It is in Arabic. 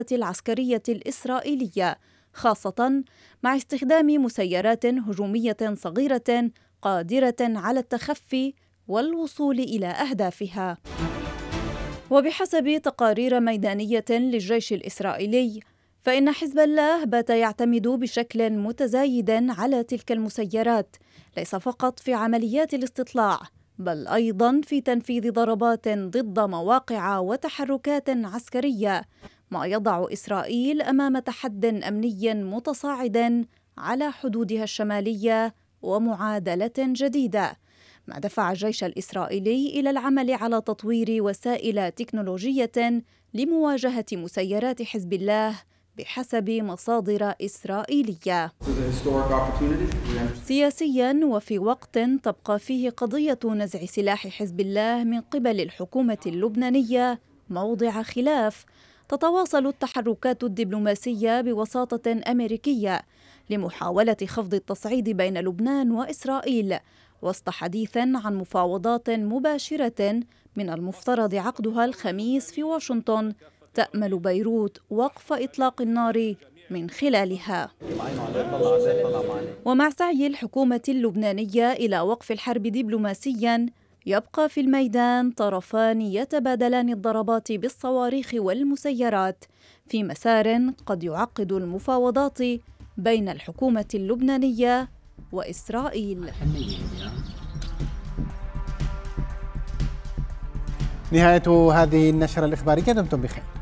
العسكرية الإسرائيلية، خاصة مع استخدام مسيرات هجومية صغيرة قادرة على التخفي والوصول إلى أهدافها. وبحسب تقارير ميدانية للجيش الإسرائيلي، فإن حزب الله بات يعتمد بشكل متزايد على تلك المسيرات، ليس فقط في عمليات الاستطلاع، بل أيضا في تنفيذ ضربات ضد مواقع وتحركات عسكرية، ما يضع إسرائيل أمام تحد أمني متصاعد على حدودها الشمالية ومعادلة جديدة، ما دفع الجيش الإسرائيلي إلى العمل على تطوير وسائل تكنولوجية لمواجهة مسيرات حزب الله بحسب مصادر إسرائيلية. سياسياً، وفي وقت تبقى فيه قضية نزع سلاح حزب الله من قبل الحكومة اللبنانية موضع خلاف، تتواصل التحركات الدبلوماسية بوساطة أمريكية لمحاولة خفض التصعيد بين لبنان وإسرائيل، وسط حديث عن مفاوضات مباشرة من المفترض عقدها الخميس في واشنطن تأمل بيروت وقف إطلاق النار من خلالها. ومع سعي الحكومة اللبنانية إلى وقف الحرب دبلوماسياً، يبقى في الميدان طرفان يتبادلان الضربات بالصواريخ والمسيرات في مسار قد يعقد المفاوضات بين الحكومة اللبنانية وإسرائيل. نهاية هذه النشرة الإخبارية، دمتم بخير.